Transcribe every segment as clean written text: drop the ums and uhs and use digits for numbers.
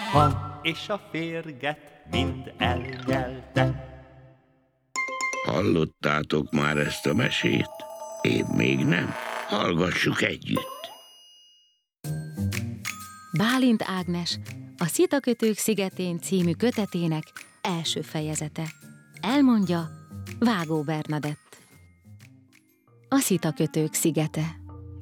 hang és a férget mind elnyelte. Hallottátok már ezt a mesét? Én még nem. Hallgassuk együtt. Bálint Ágnes, a Szitakötők szigetén című kötetének első fejezete. Elmondja Vágó Bernadett. A Szitakötők szigete.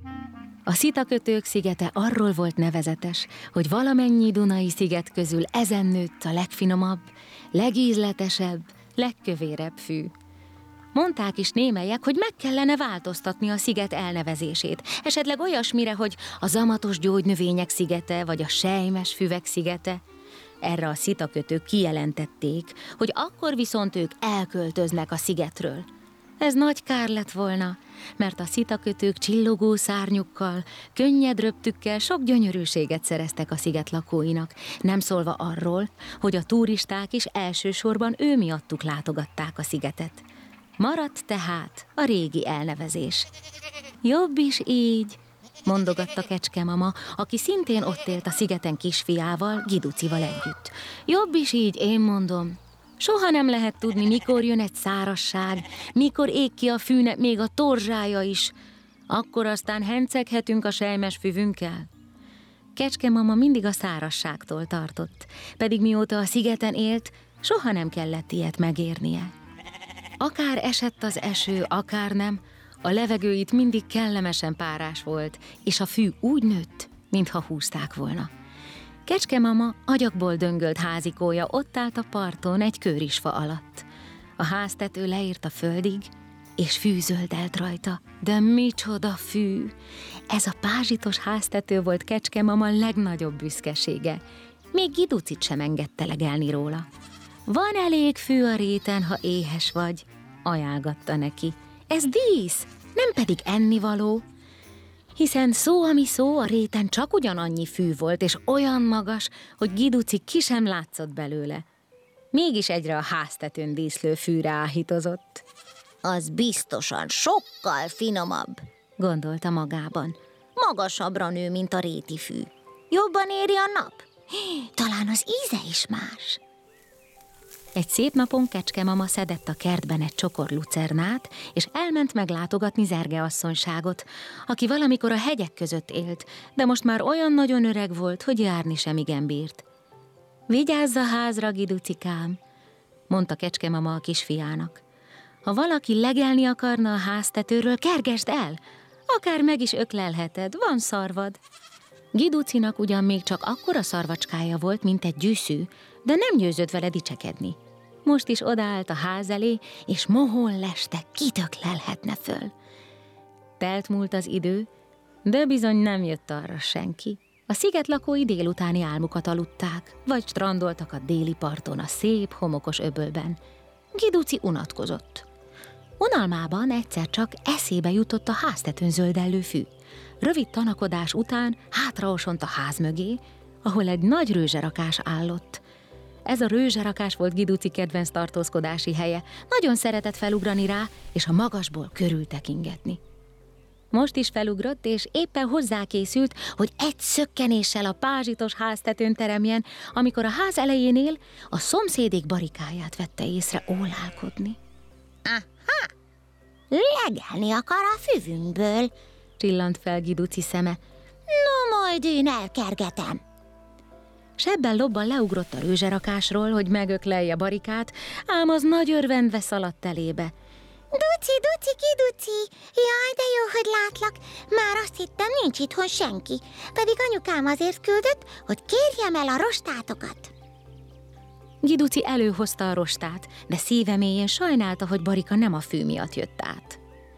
A Szitakötők szigete arról volt nevezetes, hogy valamennyi dunai sziget közül ezen nőtt a legfinomabb, legízletesebb, legkövérebb fű. Mondták is némelyek, hogy meg kellene változtatni a sziget elnevezését, esetleg olyasmire, hogy a zamatos gyógynövények szigete, vagy a selymes füvek szigete. Erre a szitakötők kijelentették, hogy akkor viszont ők elköltöznek a szigetről. Ez nagy kár lett volna, mert a szitakötők csillogó szárnyukkal, könnyed röptükkel sok gyönyörűséget szereztek a sziget lakóinak, nem szólva arról, hogy a turisták is elsősorban ő miattuk látogatták a szigetet. Maradt tehát a régi elnevezés. Jobb is így, mondogatta Kecskemama, aki szintén ott élt a szigeten kisfiával, Giducival együtt. Jobb is így, én mondom. Soha nem lehet tudni, mikor jön egy szárazság, mikor ég ki a fűnek még a torzsája is. Akkor aztán henceghetünk a selymes füvünkkel. Kecskemama mindig a szárazságtól tartott, pedig mióta a szigeten élt, soha nem kellett ilyet megérnie. Akár esett az eső, akár nem, a levegő itt mindig kellemesen párás volt, és a fű úgy nőtt, mintha húzták volna. Kecskemama agyagból döngölt házikója ott állt a parton egy kőrisfa alatt. A háztető leért a földig, és fű zöldelt rajta. De micsoda fű! Ez a pázsitos háztető volt Kecskemama legnagyobb büszkesége. Még Giducit sem engedte legelni róla. Van elég fű a réten, ha éhes vagy, ajánlgatta neki. Ez dísz, nem pedig ennivaló. Hiszen szó, ami szó, a réten csak ugyanannyi fű volt, és olyan magas, hogy Giduci ki sem látszott belőle. Mégis egyre a háztetőn díszlő fűre áhítozott. Az biztosan sokkal finomabb, gondolta magában. Magasabbra nő, mint a réti fű. Jobban éri a nap. Talán az íze is más. Egy szép napon Kecskemama szedett a kertben egy csokor lucernát, és elment meglátogatni Zerge asszonyságot, aki valamikor a hegyek között élt, de most már olyan nagyon öreg volt, hogy járni sem igen bírt. Vigyázz a házra, Giducikám, mondta Kecskemama a kisfiának. Ha valaki legelni akarna a háztetőről, kergesd el, akár meg is öklelheted, van szarvad. Giducinak ugyan még csak akkora szarvacskája volt, mint egy gyűszű, de nem győzött vele dicsekedni. Most is odaállt a ház elé, és mohón leste kitöklelhetne föl. Telt múlt az idő, de bizony nem jött arra senki. A sziget lakói délutáni álmukat aludták, vagy strandoltak a déli parton a szép, homokos öbölben. Giduci unatkozott. Unalmában egyszer csak eszébe jutott a háztetőn zöldellő fű. Rövid tanakodás után hátraosont a ház mögé, ahol egy nagy rőzserakás állott. Ez a rőzserakás volt Giduci kedvenc tartózkodási helye. Nagyon szeretett felugrani rá, és a magasból körültekingetni. Most is felugrott, és éppen hozzákészült, hogy egy szökkenéssel a pázsitos háztetőn teremjen, amikor a ház elejénél a szomszédék barikáját vette észre ólálkodni. Aha! Legelni akar a füvünkből, csillant fel Giduci szeme. No, majd én elkergetem. Sebben lobban leugrott a rőzserakásról, hogy megöklelje barikát, ám az nagy örvendve szaladt elébe. Duci, Giduci, jaj, de jó, hogy látlak. Már azt hittem, nincs itthon senki, pedig anyukám azért küldött, hogy kérjem el a rostátokat. Giduci előhozta a rostát, de szíve mélyén sajnálta, hogy barika nem a fű miatt jött át.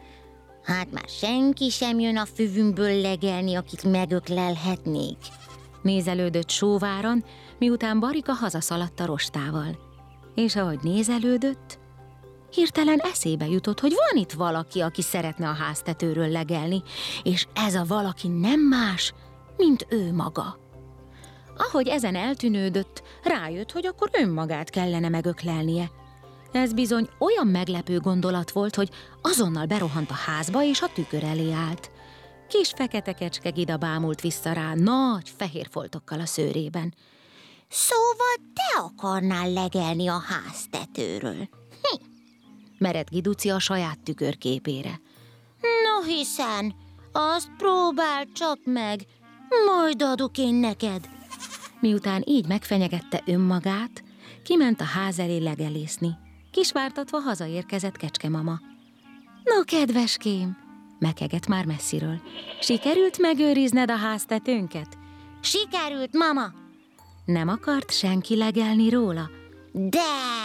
Hát már senki sem jön a füvünkből legelni, akit megöklelhetnék. Nézelődött sóváron, miután barika hazaszaladt a rostával. És ahogy nézelődött, hirtelen eszébe jutott, hogy van itt valaki, aki szeretne a háztetőről legelni, és ez a valaki nem más, mint ő maga. Ahogy ezen eltűnődött, rájött, hogy akkor önmagát kellene megöklelnie. Ez bizony olyan meglepő gondolat volt, hogy azonnal berohant a házba, és a tükör elé állt. Kis fekete kecske Gida bámult vissza rá, nagy, fehér foltokkal a szőrében. Szóval te akarnál legelni a háztetőről. Merett Giduci a saját tükörképére. No hiszen, azt próbáld csak meg, majd adok én neked. Miután így megfenyegette önmagát, kiment a ház elé legelészni. Kisvártatva hazaérkezett kecskemama. No, kedveském, mekegett már messziről. Sikerült megőrizned a háztetőnket? Sikerült, mama. Nem akart senki legelni róla? De!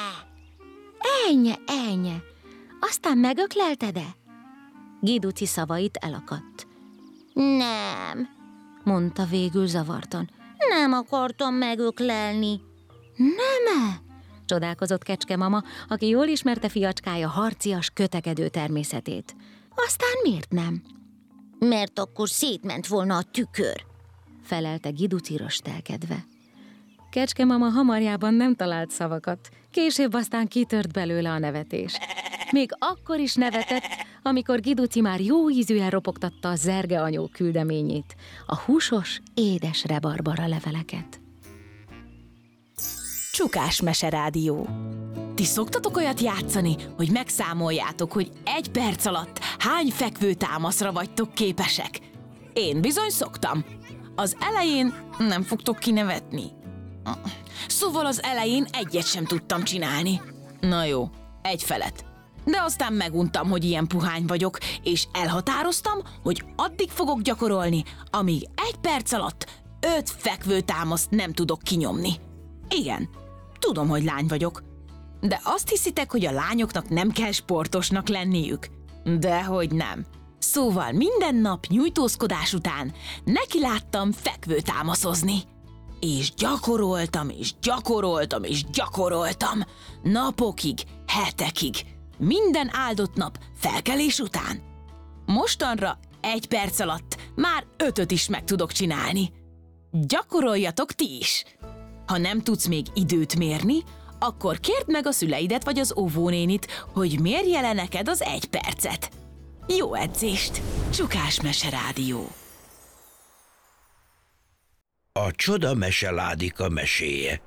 Ennye. Aztán megöklelted-e? Giduci szavait elakadt. Nem, Mondta végül zavartan. nem akartam megöklelni. Nem-e? Csodálkozott kecskemama, aki jól ismerte fiacskája harcias, kötekedő természetét. Aztán miért nem? Mert akkor szétment volna a tükör. Felelte Giduci röstelkedve. Kecskemama hamarjában nem talált szavakat, később aztán kitört belőle a nevetés. Még akkor is nevetett, amikor Giduci már jó ízűen ropogtatta a Zerge anyó küldeményét, a húsos, édes rebarbara leveleket. Csukás Meserádió. Ti szoktatok olyat játszani, hogy megszámoljátok, hogy 1 perc alatt hány fekvőtámaszra vagytok képesek? Én bizony szoktam. Az elején nem fogtok kinevetni. Szóval az elején egyet sem tudtam csinálni. Na jó, 1 felet. De aztán meguntam, hogy ilyen puhány vagyok, és elhatároztam, hogy addig fogok gyakorolni, amíg 1 perc alatt 5 fekvőtámaszt nem tudok kinyomni. Igen, tudom, hogy lány vagyok. De azt hiszitek, hogy a lányoknak nem kell sportosnak lenniük? Dehogy nem. Szóval minden nap nyújtózkodás után nekiláttam fekvőtámaszozni. És gyakoroltam. Napokig, hetekig. Minden áldott nap felkelés után. Mostanra 1 perc alatt már 5-öt is meg tudok csinálni. Gyakoroljatok ti is! Ha nem tudsz még időt mérni, akkor kérd meg a szüleidet vagy az óvónénit, hogy mérje le neked az 1 percet. Jó edzést! Csukás Meserádió. A csoda meseládika meséje.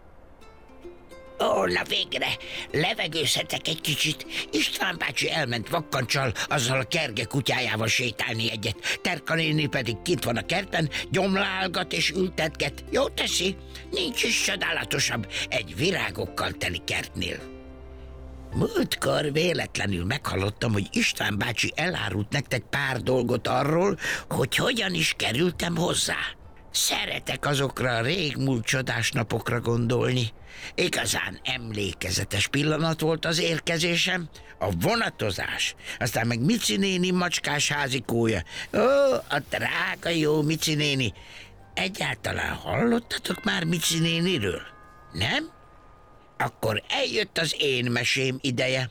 Ó, na végre! Levegőzhetek egy kicsit. István bácsi elment vakkancsal, azzal a kerge kutyájával sétálni egyet. Terka néni pedig kint van a kertben, gyomlálgat és ültetget. Jó teszi? Nincs is csodálatosabb egy virágokkal teli kertnél. Múltkor véletlenül meghallottam, hogy István bácsi elárult nektek pár dolgot arról, hogy hogyan is kerültem hozzá. Szeretek azokra a régmúlt csodás napokra gondolni. Igazán emlékezetes pillanat volt az érkezésem, a vonatozás, aztán meg Mici néni macskás házikója. Ó, a drága jó Mici néni. Egyáltalán hallottatok már Mici néniről? Nem? Akkor eljött az én mesém ideje.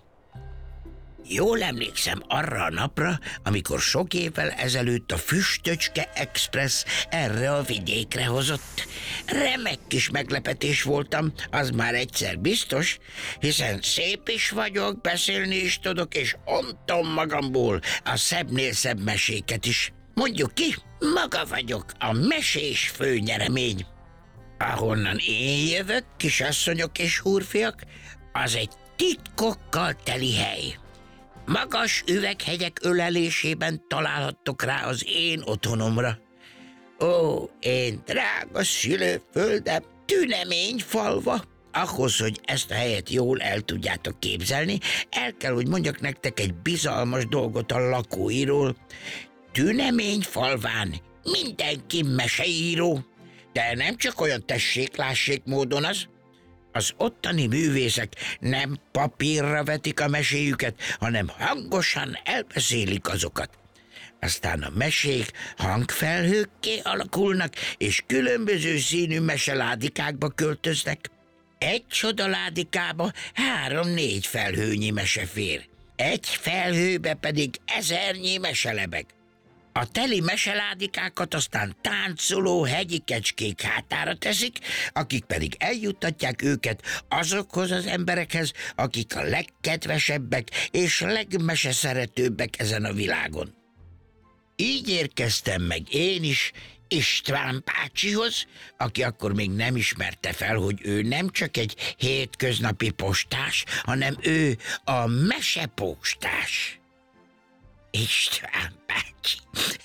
Jól emlékszem arra a napra, amikor sok évvel ezelőtt a Füstöcske Express erre a vidékre hozott. Remek kis meglepetés voltam, az már egyszer biztos, hiszen szép is vagyok, beszélni is tudok, és ontom magamból a szebbnél szebb meséket is. Mondjuk ki, maga vagyok a mesés főnyeremény. Ahonnan én jövök, kisasszonyok és úrfiak, az egy titkokkal teli hely. Magas üveghegyek ölelésében találhattok rá az én otthonomra. Ó, én drága szülőföldem, Tüneményfalva. Ahhoz, hogy ezt a helyet jól el tudjátok képzelni, el kell, hogy mondjak nektek egy bizalmas dolgot a lakóiról. Tüneményfalván mindenki meseíró, de nem csak olyan tessék-lássék módon az ottani művészek nem papírra vetik a meséjüket, hanem hangosan elbeszélik azokat. Aztán a mesék hangfelhőkké alakulnak, és különböző színű meseládikákba költöznek. Egy csodaládikába 3-4 felhőnyi mese fér. Egy felhőbe pedig 1000-nyi meselebeg. A teli meseládikákat aztán táncoló hegyi kecskék hátára teszik, akik pedig eljuttatják őket azokhoz az emberekhez, akik a legkedvesebbek és legmeseszeretőbbek ezen a világon. Így érkeztem meg én is István bácsihoz, aki akkor még nem ismerte fel, hogy ő nem csak egy hétköznapi postás, hanem ő a mesepostás. István bácsi.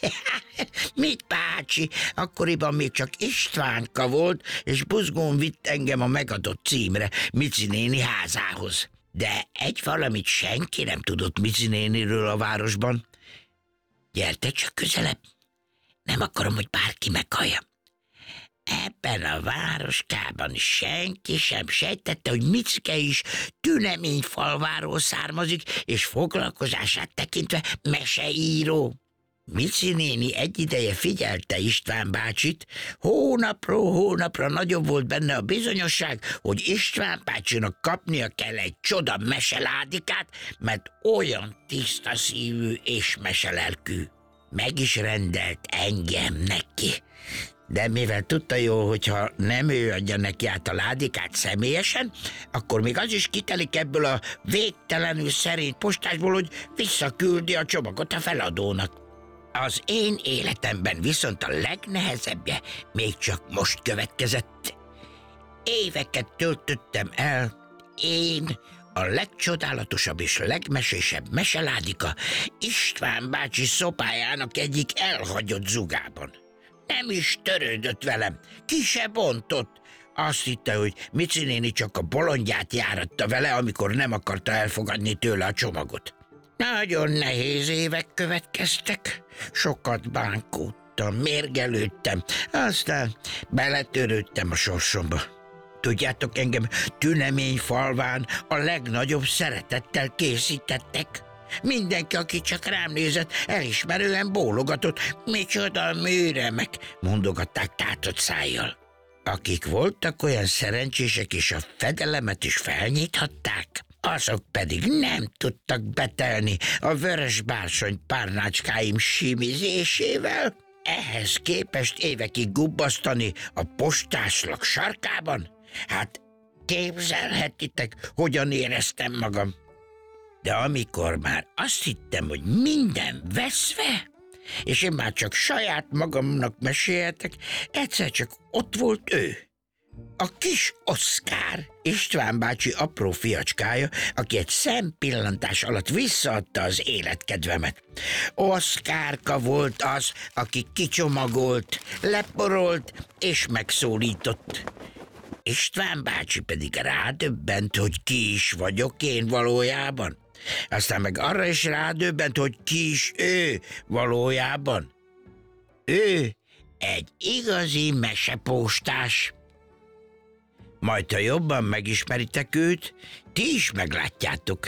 Mit bácsi? Akkoriban még csak Istvánka volt, és buzgón vitt engem a megadott címre, Mici néni házához. De egy valamit senki nem tudott Mici néniről a városban. Gyerte csak közelebb. Nem akarom, hogy bárki meghallja. Ebben a városkában senki sem sejtette, hogy Micike is Tüneményfalváról származik, és foglalkozását tekintve meseíró. Mici néni egy ideje figyelte István bácsit, hónapról hónapra nagyobb volt benne a bizonyosság, hogy István bácsinak kapnia kell egy csoda meseládikát, mert olyan tiszta szívű és meselelkű. Meg is rendelt engem neki. De mivel tudta jól, hogyha nem ő adja neki át a ládikát személyesen, akkor még az is kitelik ebből a végtelenül szerény postásból, hogy visszaküldi a csomagot a feladónak. Az én életemben viszont a legnehezebbje még csak most következett. Éveket töltöttem el, én, a legcsodálatosabb és legmesésebb meseládika István bácsi szobájának egyik elhagyott zugában. Nem is törődött velem, ki se bontott. Azt hitte, hogy Mici néni csak a bolondját járatta vele, amikor nem akarta elfogadni tőle a csomagot. Nagyon nehéz évek következtek, sokat bánkódtam, mérgelődtem, aztán beletörődtem a sorsomba. Tudjátok, engem Tüneményfalván a legnagyobb szeretettel készítettek. Mindenki, aki csak rám nézett, elismerően bólogatott. Micsoda műremek, mondogatták tátott szájjal. Akik voltak olyan szerencsések, és a fedelemet is felnyithatták, azok pedig nem tudtak betelni a vörös bársony párnácskáim simizésével. Ehhez képest évekig gubbasztani a postáslak sarkában? Hát képzelhetitek, hogyan éreztem magam. De amikor már azt hittem, hogy minden veszve, és én már csak saját magamnak mesélhetek, egyszer csak ott volt ő. A kis Oszkár, István bácsi apró fiacskája, aki egy szempillantás alatt visszaadta az életkedvemet. Oszkárka volt az, aki kicsomagolt, leporolt és megszólított. István bácsi pedig rádöbbent, hogy ki is vagyok én valójában. Aztán meg arra is rádöbbent, hogy ki is ő valójában. Ő egy igazi mesepostás. Majd, ha jobban megismeritek őt, ti is meglátjátok.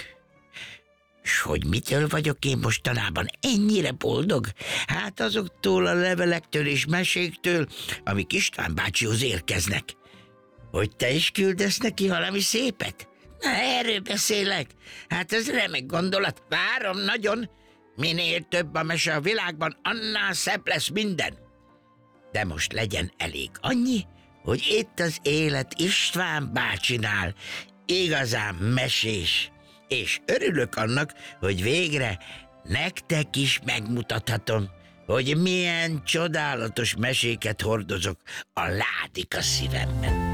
S hogy mitől vagyok én mostanában ennyire boldog? Hát azoktól a levelektől és meséktől, amik István bácsihoz érkeznek. Hogy te is küldesz neki valami szépet? Na, erről beszélek. Hát ez remek gondolat. Várom nagyon. Minél több a mese a világban, annál szebb lesz minden. De most legyen elég annyi, hogy itt az élet István bácsinál igazán mesés. És örülök annak, hogy végre nektek is megmutathatom, hogy milyen csodálatos meséket hordozok a ládika szívemben.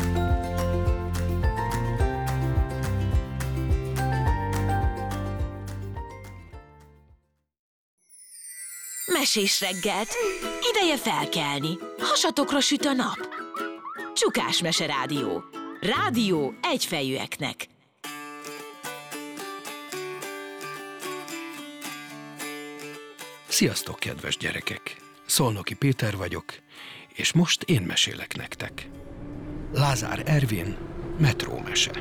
Mesés reggelt, ideje felkelni, hasatokra süt a nap. Csukás Mese Rádió. Rádió egyfejűeknek. Sziasztok, kedves gyerekek! Szolnoki Péter vagyok, és most én mesélek nektek. Lázár Ervin, metrómese.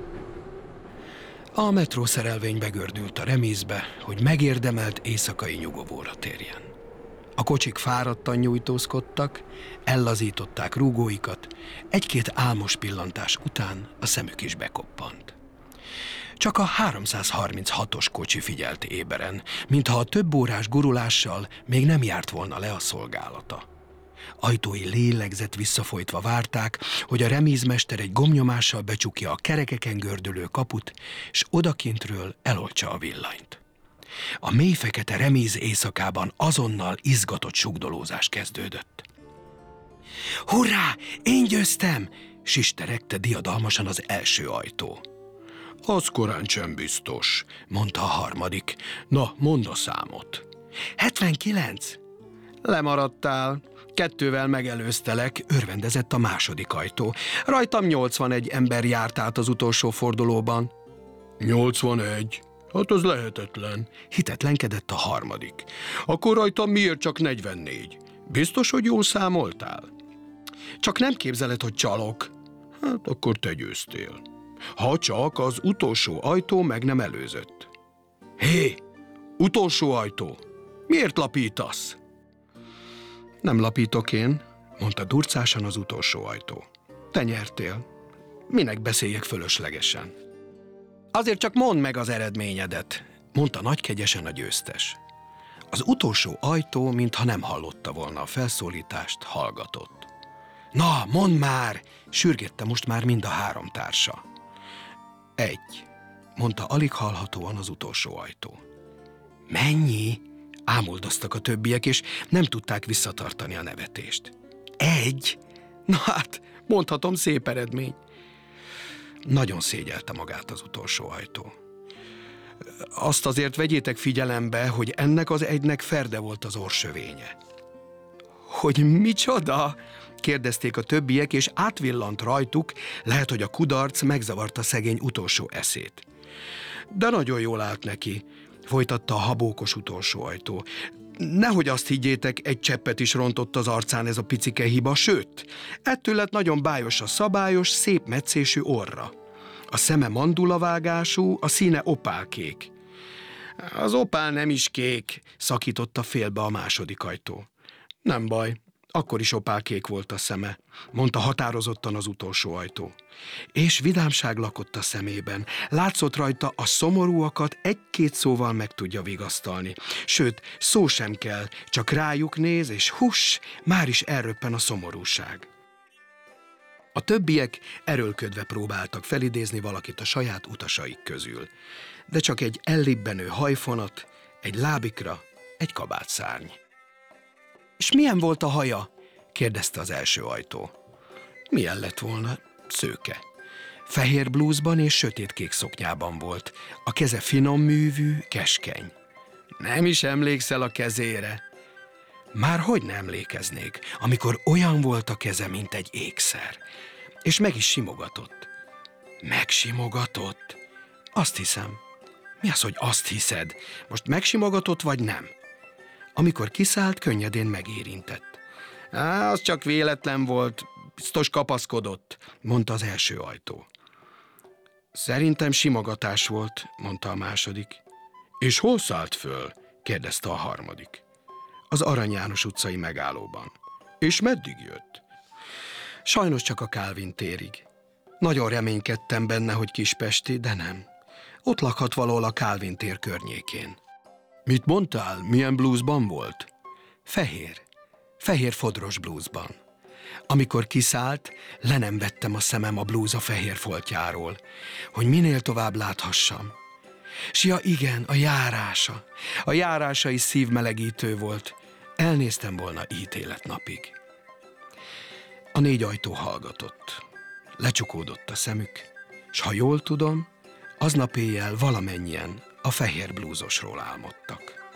A metrószerelvény begördült a remízbe, hogy megérdemelt éjszakai nyugovóra térjen. A kocsik fáradtan nyújtózkodtak, ellazították rúgóikat, egy-két álmos pillantás után a szemük is bekoppant. Csak a 336-os kocsi figyelt éberen, mintha a több órás gurulással még nem járt volna le a szolgálata. Ajtói lélegzet visszafolytva várták, hogy a remízmester egy gomnyomással becsukja a kerekeken gördülő kaput, s odakintről eloltsa a villanyt. A mélyfekete remíz éjszakában azonnal izgatott sugdolózás kezdődött. Hurrá, én győztem! Sisteregte diadalmasan az első ajtó. Az korán sem biztos, mondta a harmadik. Na, mondd a számot. 79. Lemaradtál. 2-vel megelőztelek, örvendezett a második ajtó. Rajtam 81 ember járt át az utolsó fordulóban. 81? Hát az lehetetlen, hitetlenkedett a harmadik. Akkor rajtam miért csak 44? Biztos, hogy jól számoltál? Csak nem képzeled, hogy csalok. Hát akkor te győztél. Ha csak az utolsó ajtó meg nem előzött. Hé, utolsó ajtó, miért lapítasz? Nem lapítok én, mondta durcásan az utolsó ajtó. Te nyertél. Minek beszéljek fölöslegesen? Azért csak mondd meg az eredményedet, mondta nagykegyesen a győztes. Az utolsó ajtó, mintha nem hallotta volna a felszólítást, hallgatott. Na, mondd már, sürgette most már mind a 3 társa. 1, mondta alig hallhatóan az utolsó ajtó. Mennyi? Ámuldoztak a többiek, és nem tudták visszatartani a nevetést. 1? Na hát, mondhatom, szép eredmény. Nagyon szégyelte magát az utolsó ajtó. Azt azért vegyétek figyelembe, hogy ennek az 1-nek ferde volt az orrsövénye. Hogy micsoda? Kérdezték a többiek, és átvillant rajtuk, lehet, hogy a kudarc megzavarta szegény utolsó eszét. De nagyon jól állt neki, folytatta a habókos utolsó ajtó. Nehogy azt higgyétek, egy cseppet is rontott az arcán ez a picike hiba, sőt, ettől lett nagyon bájos a szabályos, szép metszésű orra. A szeme mandulavágású, a színe opálkék. Az opál nem is kék, szakította félbe a második ajtó. Nem baj, akkor is opálkék volt a szeme, mondta határozottan az utolsó ajtó. És vidámság lakott a szemében. Látszott rajta, a szomorúakat 1-2 szóval meg tudja vigasztalni. Sőt, szó sem kell, csak rájuk néz, és huss, már is elröppen a szomorúság. A többiek erőlködve próbáltak felidézni valakit a saját utasaik közül, de csak egy ellibbenő hajfonat, egy lábikra, egy kabátszárny. És milyen volt a haja? Kérdezte az első ajtó. Milyen lett volna? Szőke. Fehér blúzban és sötétkék szoknyában volt. A keze finom művű, keskeny. Nem is emlékszel a kezére? Már hogy nem emlékeznék, amikor olyan volt a keze, mint egy ékszer. És meg is simogatott. Megsimogatott? Azt hiszem. Mi az, hogy azt hiszed? Most megsimogatott vagy nem? Amikor kiszállt, könnyedén megérintett. Az csak véletlen volt, biztos kapaszkodott, mondta az első ajtó. Szerintem simogatás volt, mondta a második. És hol szállt föl? Kérdezte a harmadik. Az Arany János utcai megállóban. És meddig jött? Sajnos csak a Kálvin térig. Nagyon reménykedtem benne, hogy kispesti, de nem. Ott lakhat valahol a Kálvin tér környékén. Mit mondtál? Milyen blúzban volt? Fehér fodros blúzban. Amikor kiszállt, le nem vettem a szemem a blúza fehér foltjáról, hogy minél tovább láthassam. S ja igen, a járása is szívmelegítő volt. Elnéztem volna ítéletnapig. A 4 ajtó hallgatott. Lecsukódott a szemük, s ha jól tudom, aznap éjjel valamennyien a fehér blúzosról álmodtak.